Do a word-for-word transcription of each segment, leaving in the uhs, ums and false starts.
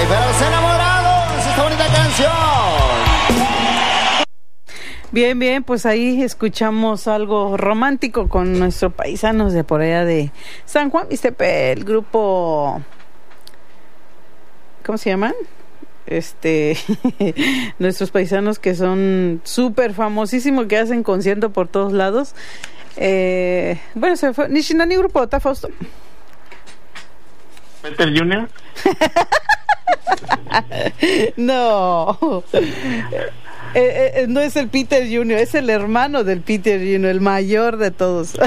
para los enamorados, esta bonita canción. Bien, bien, pues ahí escuchamos algo romántico con nuestros paisanos de por allá de San Juan Mixtepec, el grupo, ¿cómo se llaman? Este, nuestros paisanos que son súper famosísimos, que hacen concierto por todos lados. Eh, bueno, se fue, Nishinani grupo, ¿está Fausto? ¿Peter Junior? No. Eh, eh, no es el Peter Junior, es el hermano del Peter Junior, el mayor de todos.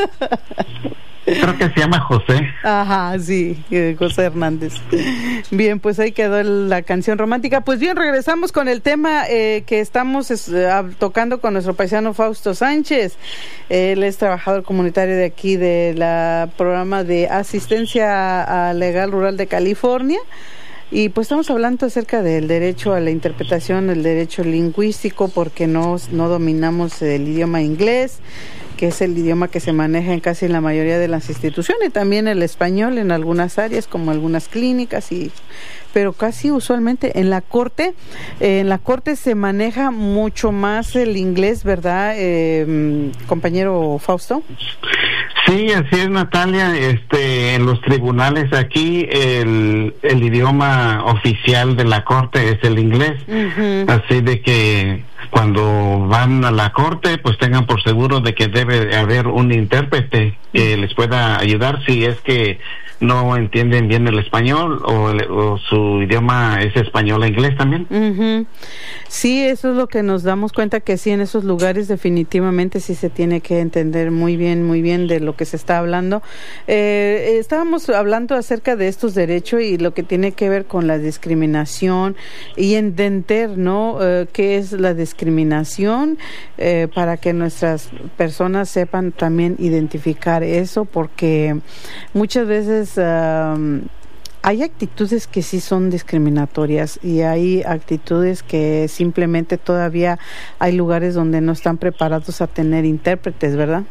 Creo que se llama José. Ajá, sí, José Hernández. Bien, pues ahí quedó el, la canción romántica. Pues bien, regresamos con el tema eh, que estamos es, eh, tocando con nuestro paisano Fausto Sánchez. Él es trabajador comunitario de aquí de la programa de asistencia a legal rural de California. Y pues estamos hablando acerca del derecho a la interpretación, el derecho lingüístico, porque no, no dominamos el idioma inglés, que es el idioma que se maneja en casi la mayoría de las instituciones, y también el español en algunas áreas, como algunas clínicas, y pero casi usualmente en la corte, eh, en la corte se maneja mucho más el inglés, ¿verdad, eh, compañero Fausto? Sí, así es, Natalia. Este, en los tribunales aquí el, el idioma oficial de la corte es el inglés. Uh-huh. Así de que cuando van a la corte, pues tengan por seguro de que debe haber un intérprete que les pueda ayudar si es que no entienden bien el español o, el, o su idioma es español e inglés también. Uh-huh. Sí, eso es lo que nos damos cuenta, que sí, en esos lugares definitivamente sí se tiene que entender muy bien, muy bien de lo que se está hablando. Eh, estábamos hablando acerca de estos derechos y lo que tiene que ver con la discriminación y entender, ¿no? Eh, qué es la discriminación, eh, para que nuestras personas sepan también identificar eso, porque muchas veces Uh, hay actitudes que sí son discriminatorias y hay actitudes que simplemente todavía hay lugares donde no están preparados a tener intérpretes, ¿verdad?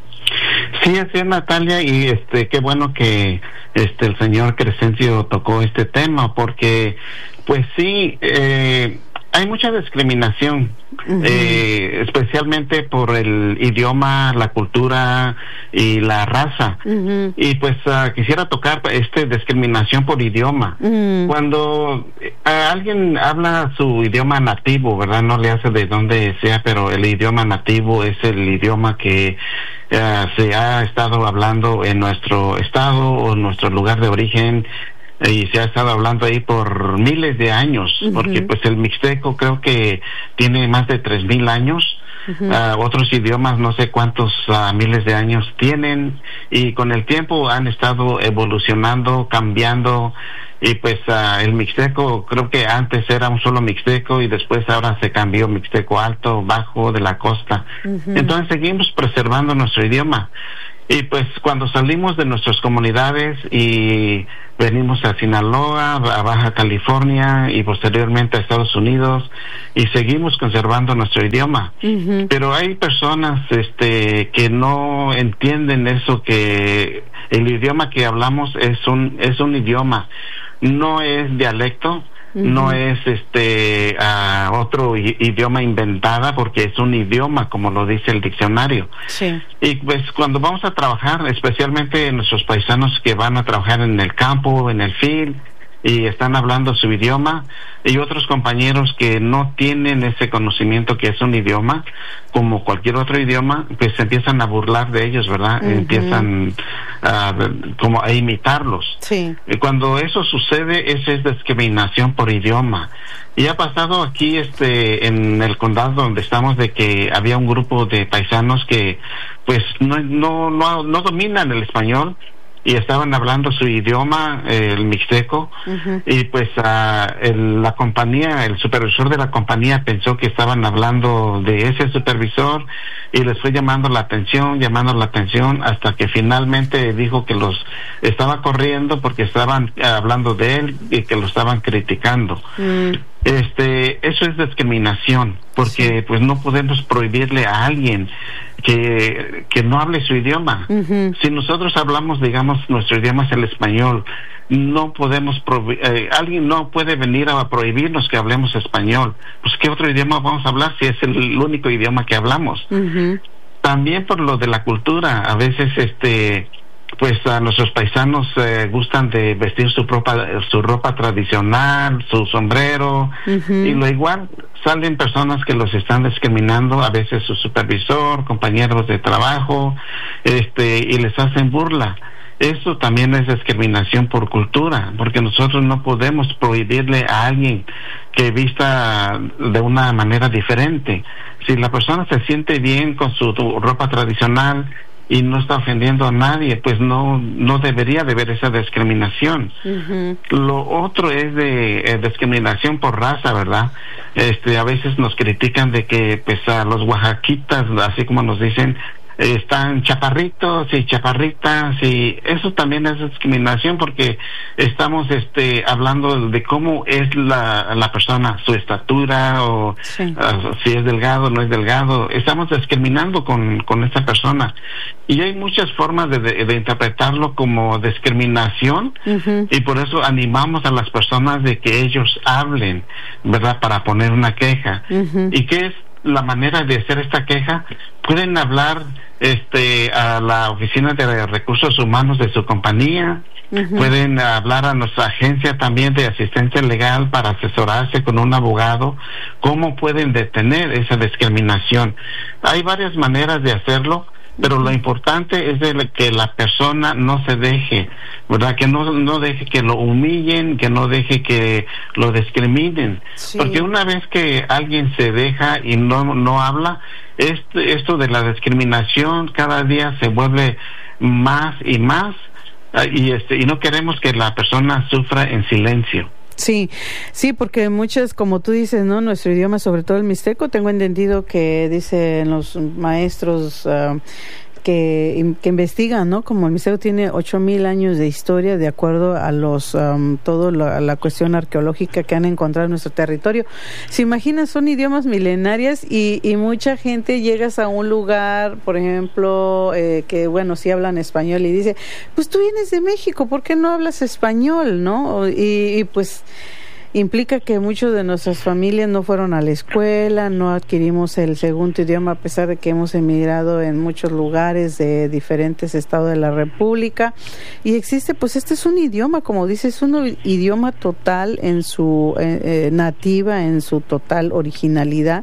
Sí, así es, Natalia, y este qué bueno que este el señor Crescencio tocó este tema, porque pues sí, eh, hay mucha discriminación, uh-huh. eh, especialmente por el idioma, la cultura y la raza. Uh-huh. Y pues uh, quisiera tocar este discriminación por idioma. Uh-huh. Cuando uh, alguien habla su idioma nativo, ¿verdad? No le hace de donde sea, pero el idioma nativo es el idioma que uh, se ha estado hablando en nuestro estado o en nuestro lugar de origen, y se ha estado hablando ahí por miles de años, uh-huh. porque pues el mixteco creo que tiene más de tres mil años. Uh-huh. Uh, otros idiomas no sé cuántos uh, miles de años tienen, y con el tiempo han estado evolucionando, cambiando, y pues uh, el mixteco creo que antes era un solo mixteco y después ahora se cambió mixteco alto, bajo, de la costa. Uh-huh. Entonces seguimos preservando nuestro idioma. Y pues cuando salimos de nuestras comunidades y venimos a Sinaloa, a Baja California y posteriormente a Estados Unidos, y seguimos conservando nuestro idioma. Uh-huh. Pero hay personas este que no entienden eso, que el idioma que hablamos es un es un idioma, no es dialecto. Uh-huh. No es este uh, otro i- idioma inventada, porque es un idioma como lo dice el diccionario. Sí. Y pues cuando vamos a trabajar, especialmente nuestros paisanos que van a trabajar en el campo, en el field, y están hablando su idioma, y otros compañeros que no tienen ese conocimiento que es un idioma como cualquier otro idioma, pues se empiezan a burlar de ellos, ¿verdad? Uh-huh. Empiezan a, como a imitarlos. Sí. Y cuando eso sucede, esa es discriminación por idioma. Y ha pasado aquí este en el condado donde estamos, de que había un grupo de paisanos que pues no no no, no dominan el español y estaban hablando su idioma, eh, el mixteco. Uh-huh. Y pues uh, el, la compañía, el supervisor de la compañía pensó que estaban hablando de ese supervisor y les fue llamando la atención, llamando la atención, hasta que finalmente dijo que los estaba corriendo porque estaban uh, hablando de él y que lo estaban criticando. Uh-huh. este, eso es discriminación, porque sí. pues no podemos prohibirle a alguien que, que no hable su idioma. Uh-huh. Si nosotros hablamos, digamos, nuestro idioma es el español, no podemos prohibir, eh, alguien no puede venir a prohibirnos que hablemos español. Pues ¿qué otro idioma vamos a hablar si es el único idioma que hablamos? Uh-huh. También por lo de la cultura, a veces este pues a nuestros paisanos eh, gustan de vestir su ropa, su ropa tradicional, su sombrero, uh-huh. y lo igual salen personas que los están discriminando, a veces su supervisor, compañeros de trabajo, este, y les hacen burla. Eso también es discriminación por cultura, porque nosotros no podemos prohibirle a alguien que vista de una manera diferente. Si la persona se siente bien con su ropa tradicional y no está ofendiendo a nadie, pues no no debería de haber esa discriminación. Uh-huh. Lo otro es de eh, discriminación por raza, ¿verdad? Este, a veces nos critican de que pues a los oaxaquitas, así como nos dicen, están chaparritos y chaparritas, y eso también es discriminación, porque estamos este hablando de cómo es la, la persona, su estatura, o sí. uh, si es delgado o no es delgado. Estamos discriminando con, con esa persona, y hay muchas formas de, de, de interpretarlo como discriminación, uh-huh. y por eso animamos a las personas de que ellos hablen, ¿verdad?, para poner una queja. Uh-huh. ¿Y qué es la manera de hacer esta queja? Pueden hablar este a la oficina de recursos humanos de su compañía, uh-huh. pueden hablar a nuestra agencia también de asistencia legal para asesorarse con un abogado cómo pueden detener esa discriminación. Hay varias maneras de hacerlo, pero lo importante es de que la persona no se deje, ¿verdad? Que no no deje que lo humillen, que no deje que lo discriminen. Sí. Porque una vez que alguien se deja y no no habla, esto, esto de la discriminación cada día se vuelve más y más, y este y no queremos que la persona sufra en silencio. Sí, sí, porque muchas, como tú dices, ¿no? Nuestro idioma, sobre todo el mixteco, tengo entendido que dicen los maestros uh, que, que investigan, ¿no? Como el mixteco tiene ocho mil años de historia, de acuerdo a los um, todo la, la cuestión arqueológica que han encontrado en nuestro territorio. Se imagina, son idiomas milenarias, y, y mucha gente llegas a un lugar, por ejemplo, eh, que bueno, sí hablan español, y dice, pues tú vienes de México, ¿por qué no hablas español, no? Y, y pues implica que muchos de nuestras familias no fueron a la escuela, no adquirimos el segundo idioma, a pesar de que hemos emigrado en muchos lugares de diferentes estados de la República, y existe, pues este es un idioma, como dices, es un idioma total en su eh, eh, nativa, en su total originalidad.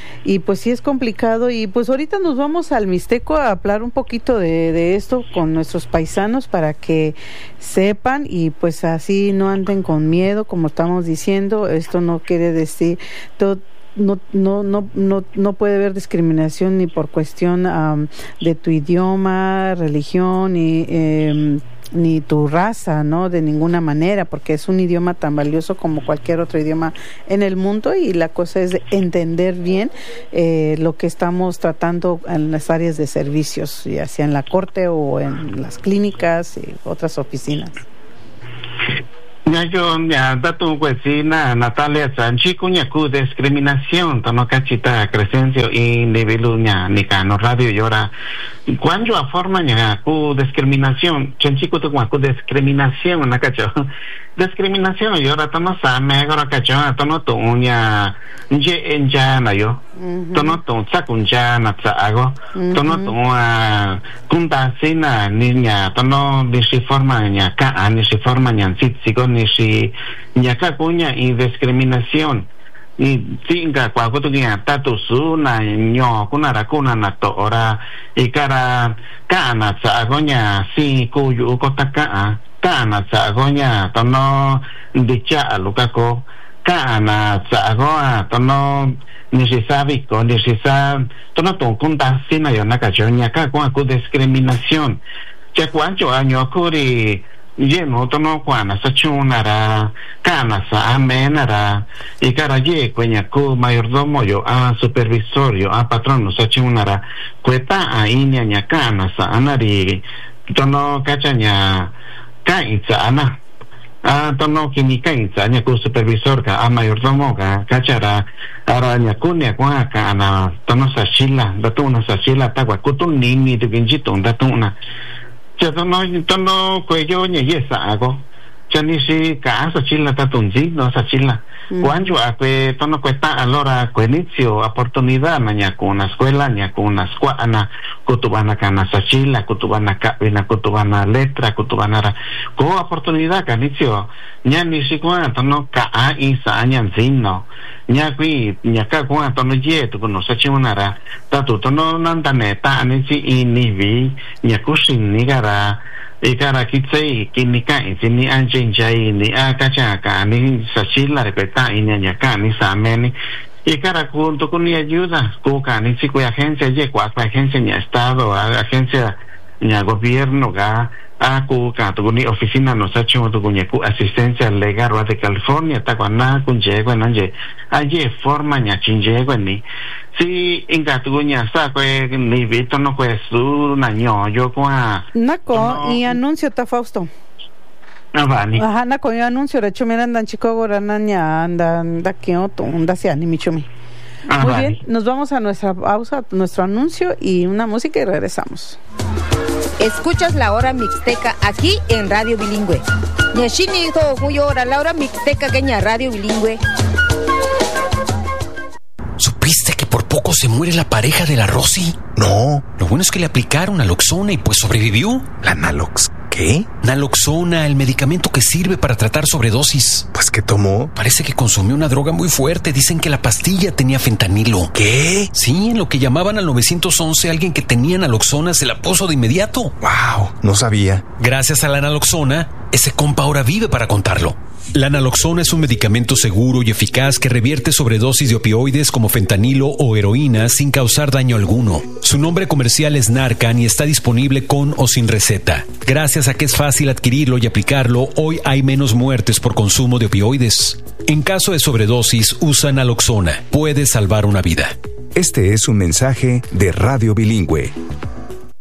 Y pues sí es complicado, y pues ahorita nos vamos al mixteco a hablar un poquito de, de esto con nuestros paisanos para que sepan, y pues así no anden con miedo, como estamos diciendo. Esto no quiere decir todo. No, no, no, no, no puede haber discriminación ni por cuestión um, de tu idioma, religión, ni eh, ni tu raza, ¿no? De ninguna manera, porque es un idioma tan valioso como cualquier otro idioma en el mundo, y la cosa es entender bien eh, lo que estamos tratando en las áreas de servicios, ya sea en la corte o en las clínicas y otras oficinas. Ya yo ya dato vecina Natalia Sanchico nya ku discriminación tono cachita Crescencio y nivelunya Nicano radio y ahora cuando a forma nya ku discriminación chanchico tu ku discriminación na cacho discriminación y ahora tono same ahora cacho tono tu nya nje enja na yo tono tu sakunja na tsago tono tu kunta sina niña tono disi forma nya ka ani si forma nya sitsigo ni si nyaka punya y discriminación y tinga kwa ko tunya tatu suna nyo kuna ra kuna na to ora y cara kana sa gonya si ku yu ko taka kana sa gonya tono dicha lukako kana sa goa tono ni si sabi ko ni si sa tono to kunta sina yo naka chonya ka kwa ku discriminación che cuancho año kuri lleno tono cuana sa chunara cana sa amenara y cara ye cueña ku mayordomo yo a supervisorio a patrono sa chunara cueta a iña ña cana sa anari tono cachaña caitza ana Ah, tono química insa, nya ku supervisor ka, a mayordomo ka, kachara, ara nya kunya kwa ka ana tono sashila, datuna sashila takwa kutun nini tu kinjitong datuna. Cha tono tono kuello nya yesa ako. Cha ni si ka sashila tatunji no sashila. Cuando a que tono cuesta allora inicio oportunidad nya ku una escuela nya ku una escuela kutubana kana sashila kutubana ka vina kutubana letra kutubana ra ko oportunidad inicio nya ni si kwa tono ka a isa nya zino nya qui nya ka kwa tono je tu no sachimana ra ta tu tono nandane ta ni si inivi nya ku sin ni gara ikara kitsei kinika ini anjinjai ni akachaka ni sashila repeta ini nyaka ni sameni ikara junto con mi ayuda kuka ni siku ya agencia ye kwa agencia ni estado agencia ni gobierno ga aku ka tu ni oficina no sacho tu ku asistencia legal de California ta kwa na kunje kwa nanje aye forma nya chinje kwa ni si inga tu nya sa kwe ni vito no kwe su na nyo yo kwa nako y anuncio ta Fausto. Avani. Ajá, nako y anuncio re chumi andan Chicago rananya andan da Kyoto unda se animi chumi. Muy bien, nos vamos a nuestra pausa, nuestro anuncio y una música y regresamos. Escuchas la hora mixteca aquí en Radio Bilingüe. Nyashini to muy hora la hora mixteca queña Radio Bilingüe. ¿Supiste que por poco se muere la pareja de la Rosy? No. Lo bueno es que le aplicaron naloxona y pues sobrevivió. ¿La nalox qué? Naloxona, el medicamento que sirve para tratar sobredosis. Pues, ¿qué tomó? Parece que consumió una droga muy fuerte. Dicen que la pastilla tenía fentanilo. ¿Qué? Sí, en lo que llamaban al nueve once, alguien que tenía naloxona se la puso de inmediato. Wow, no sabía. Gracias a la naloxona, ese compa ahora vive para contarlo. La naloxona es un medicamento seguro y eficaz que revierte sobredosis de opioides como fentanilo o heroína sin causar daño alguno. Su nombre comercial es Narcan y está disponible con o sin receta. Gracias a que es fácil adquirirlo y aplicarlo, hoy hay menos muertes por consumo de opioides. En caso de sobredosis, usa naloxona. Puede salvar una vida. Este es un mensaje de Radio Bilingüe.